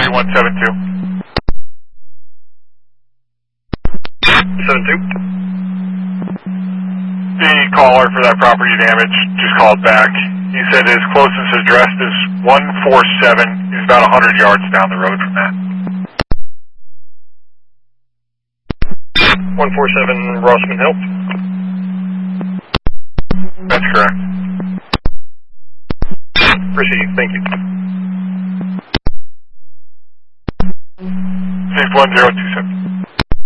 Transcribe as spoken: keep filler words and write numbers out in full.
three one seven two. seven two. The caller for that property damage just called back. He said his closest address is one four seven. He's about one hundred yards down the road from that. one four seven Rossman Hill. That's correct. Proceed, thank you. six one zero two seven.